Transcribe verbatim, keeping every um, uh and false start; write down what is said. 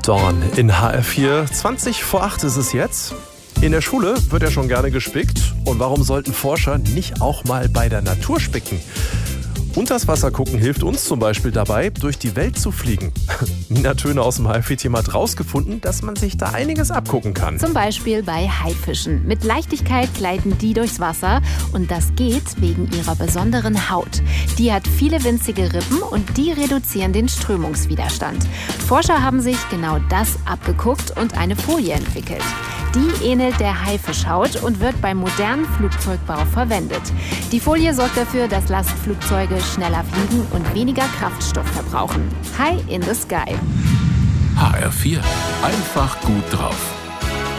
Dorn in H R vier. zwanzig vor acht ist es jetzt. In der Schule wird ja schon gerne gespickt. Und warum sollten Forscher nicht auch mal bei der Natur spicken? Unters Wasser gucken hilft uns zum Beispiel dabei, durch die Welt zu fliegen. Nina Töne aus dem H R vier-Team hat rausgefunden, dass man sich da einiges abgucken kann. Zum Beispiel bei Haifischen. Mit Leichtigkeit gleiten die durchs Wasser und das geht wegen ihrer besonderen Haut. Die hat viele winzige Rippen und die reduzieren den Strömungswiderstand. Forscher haben sich genau das abgeguckt und eine Folie entwickelt. Die ähnelt der Haifischhaut und wird beim modernen Flugzeugbau verwendet. Die Folie sorgt dafür, dass Lastflugzeuge schneller fliegen und weniger Kraftstoff verbrauchen. High in the Sky. H R vier. Einfach gut drauf.